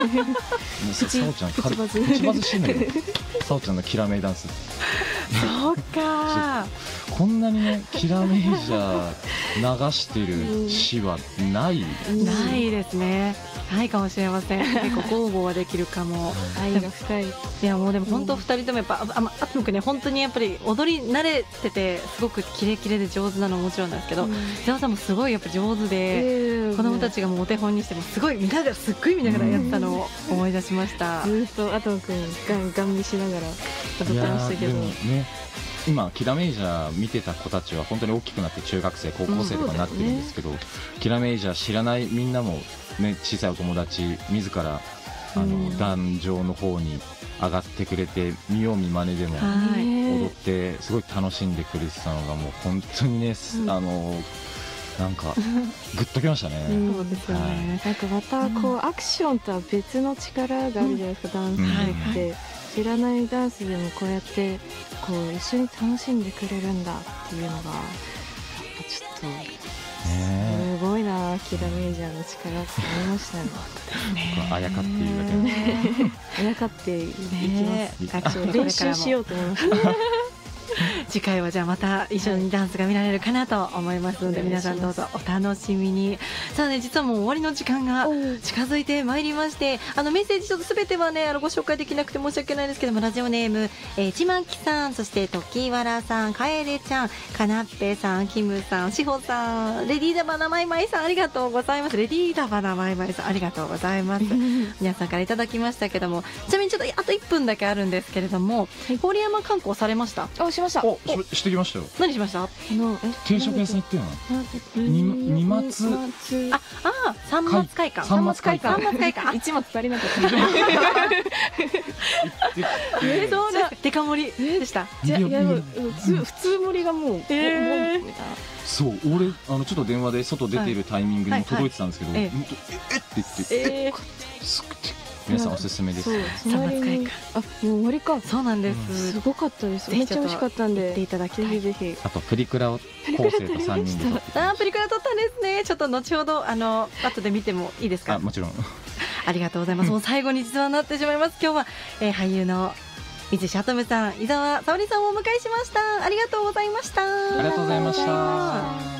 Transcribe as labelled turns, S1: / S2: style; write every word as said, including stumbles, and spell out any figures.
S1: さおちゃん口バズ口バズしてんだけど、さおちゃんのキラメイダンス。
S2: そうか
S1: こんなにねキラメイジャー流してる詩はない、
S2: うん、ないですね。ないかもしれません。結構豪語はできるかも。
S3: 愛が深い。い
S2: やもうでも本当ふたりともやっぱ、うん、ああとくね本当にやっぱり踊り慣れててすごくキレキレで上手なのももちろんなんですけど、伊沢、うん、さんもすごいやっぱ上手で、えー、子供たちがもうお手本にしてもすごい見ながらすっごい見ながらやったのを思い出しました。
S3: ずっとアトムくんガンガン見しながら踊ってましたけど。
S1: ね、今キラメイジャー見てた子たちは本当に大きくなって中学生高校生とかになってるんですけど、うんね、キラメイジャー知らないみんなも、ね、小さいお友達自らあの、うん、壇上の方に上がってくれて見よう見まねでも踊ってすごい楽しんでくれてたのがもう本当にね、うん、あのなんかグッときましたね。
S3: そうですよね、はい、なんかまたこう、うん、アクションとは別の力があるじゃないですか、ダンスって、うん、知らないダンスでもこうやってこう一緒に楽しんでくれるんだっていうのがやっぱちょっとすごいな、キラメイジャーの力って思いましたね。
S1: あやかっていうだけで
S3: あやかっていきます、ね、練習しようと思いました。
S2: 次回はじゃあまた一緒にダンスが見られるかなと思いますので、はい、皆さんどうぞお楽しみに。さあね、実はもう終わりの時間が近づいてまいりまして、あのメッセージちょっとすべてはねあのご紹介できなくて申し訳ないですけども、ラジオネーム、えー、ちまきさん、そしてときわらさん、かえでちゃん、かなっぺさん、きむさん、しほさん、レディーダバナマイマイさんありがとうございます。レディーダバナマイマイさんありがとうございます。皆さんからいただきましたけども、ちなみにちょっとあといっぷんだけあるんですけれども、はい、郡山観光されました？
S3: あ、しました。
S1: おししてきましたよ。
S2: 何しました？あ
S1: の定食屋さん行ったよな。二松
S2: ああ三松会館
S1: 三松会館
S2: 三松会館
S3: 一松足りなかった。
S2: えそうだデカ盛りでした。
S3: じゃいや普通普通盛りがもう
S1: そう俺あのちょっと電話で外出ているタイミングに届いてたんですけど、えって言ってえすくて。皆さんおすすめです。
S2: 三松会館。
S3: あ、もう終わりか。
S2: そうなんです。
S3: すごかったです。めっちゃ美味しかったんで。
S2: 行っていただきたい。
S3: ぜひぜひ。
S1: あとプリクラを構成と三人で撮って。
S2: あ、プリクラ撮ったんですね。ちょっと後ほどあの後で見てもいいですか。
S1: あ、もちろん。
S2: ありがとうございます。もう最後に実はなってしまいます。今日は、えー、俳優の水地跡夢さん、伊沢沙織さんをお迎えしました。ありがとうございました。
S1: ありがとうございました。